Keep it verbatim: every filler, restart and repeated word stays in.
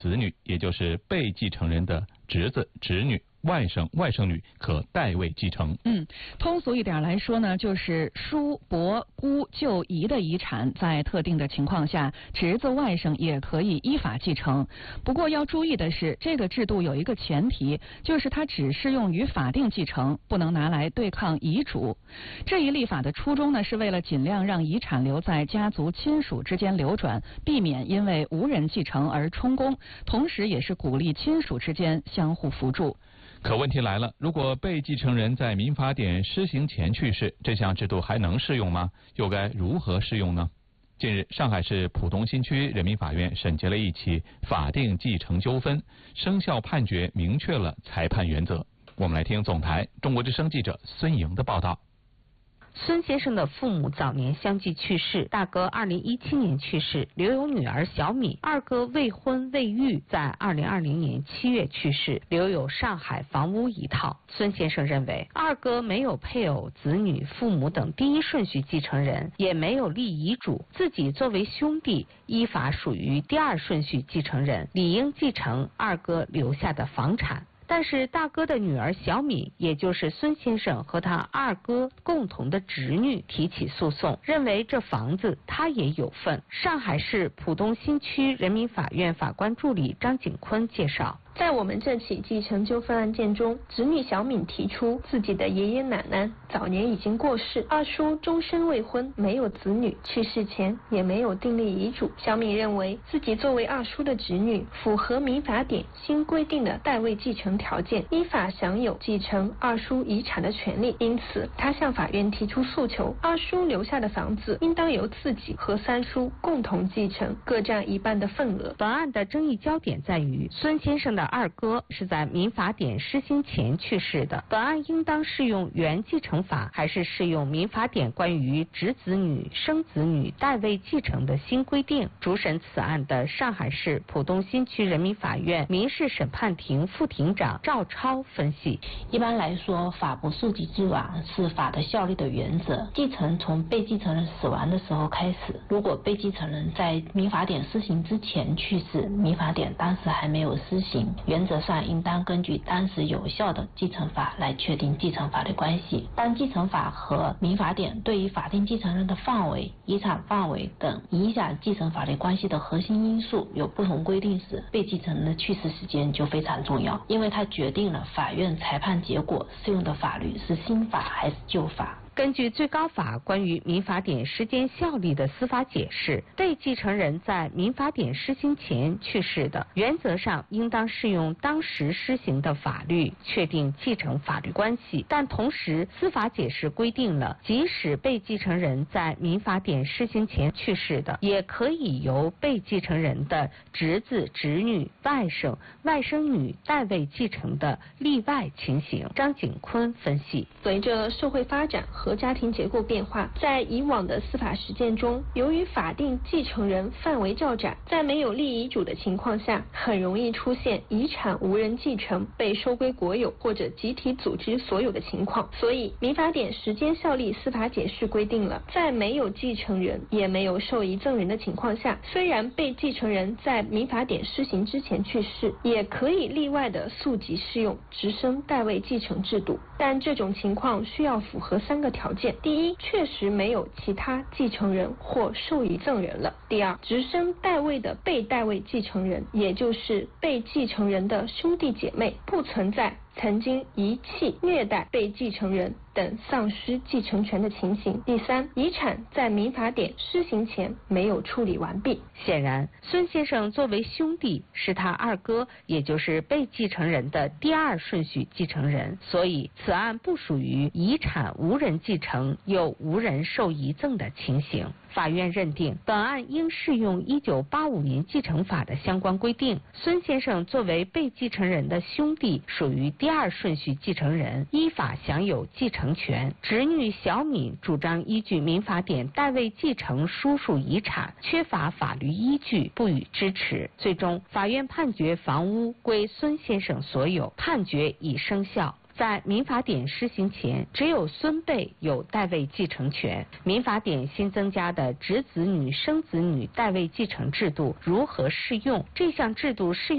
子女，也就是被继承人的侄子、侄女、外甥、外甥女可代位继承。 嗯，通俗一点来说呢，就是叔、伯、姑、舅、姨的遗产，在特定的情况下，侄子、外甥也可以依法继承。不过要注意的是，这个制度有一个前提，就是它只适用于法定继承，不能拿来对抗遗嘱。这一立法的初衷呢，是为了尽量让遗产留在家族亲属之间流转，避免因为无人继承而充公，同时也是鼓励亲属之间相互扶助。 可问题来了，如果被继承人在民法典施行前去世，这项制度还能适用吗？又该如何适用呢？近日，上海市浦东新区人民法院审结了一起法定继承纠纷，生效判决明确了裁判原则。我们来听总台中国之声记者孙莹的报道。 孙先生的父母早年相继去世，大哥二零一七年去世，留有女儿小敏；二哥未婚未育，在二零二零年七月去世，留有上海房屋一套。孙先生认为，二哥没有配偶、子女、父母等第一顺序继承人，也没有立遗嘱，自己作为兄弟，依法属于第二顺序继承人，理应继承二哥留下的房产。但是大哥的女儿小敏，也就是孙先生和他二哥共同的侄女提起诉讼，认为这房子他也有份。上海市浦东新区人民法院法官助理张景坤介绍， 在我们这起继承纠纷案件中，侄女小敏提出自己的爷爷奶奶早年已经过世，二叔终身未婚，没有子女，去世前也没有订立遗嘱。小敏认为自己作为二叔的侄女，符合民法典新规定的代位继承条件，依法享有继承二叔遗产的权利，因此她向法院提出诉求，二叔留下的房子应当由自己和三叔共同继承，各占一半的份额。 本案的争议焦点在于孙先生的二哥是在民法典施行前去世的，本案应当适用原继承法，还是适用民法典关于侄子女、生子女代位继承的新规定？主审此案的上海市浦东新区人民法院民事审判庭副庭长赵超分析， 一般来说，法不溯及既往是法的效力的原则。继承从被继承人死亡的时候开始，如果被继承人在民法典施行之前去世，民法典当时还没有施行，原则上应当根据当时有效的继承法来确定继承法的关系。当继承法和民法典对于法定继承人的范围、遗产范围等影响继承法律关系的核心因素有不同规定时，被继承人的去世时间就非常重要，因为它决定了法院裁判结果适用的法律是新法还是旧法。 根据最高法关于民法典时间效力的司法解释，被继承人在民法典施行前去世的，原则上应当适用当时施行的法律确定继承法律关系。但同时，司法解释规定了，即使被继承人在民法典施行前去世的，也可以由被继承人的侄子、侄女、外甥、外甥女代位继承的例外情形。张景坤分析， 随着社会发展和家庭结构变化，在以往的司法实践中，由于法定继承人范围较窄，在没有立遗嘱的情况下，很容易出现遗产无人继承、被收归国有或者集体组织所有的情况。所以，民法典时间效力司法解释规定了，在没有继承人也没有受遗赠人的情况下，虽然被继承人在民法典施行之前去世，也可以例外的溯及适用直升代位继承制度，但这种情况需要符合三个条件：第一，确实没有其他继承人或受遗赠人了；第二，直升代位的被代位继承人，也就是被继承人的兄弟姐妹，不存在曾经遗弃、虐待被继承人等丧失继承权的情形；第三，遗产在民法典施行前没有处理完毕。 显然，孙先生作为兄弟，是他二哥，也就是被继承人的第二顺序继承人，所以此案不属于遗产无人继承又无人受遗赠的情形。法院认定，本案应适用一九八五年继承法的相关规定。孙先生作为被继承人的兄弟，属于第二顺序继承人，依法享有继承权。侄女小敏主张依据民法典代位继承叔叔遗产，缺乏法律依据，不予支持。最终，法院判决房屋归孙先生所有，判决已生效。在民法典施行前，只有孙辈有代位继承权。民法典新增加的侄子女、生子女代位继承制度如何适用？这项制度适用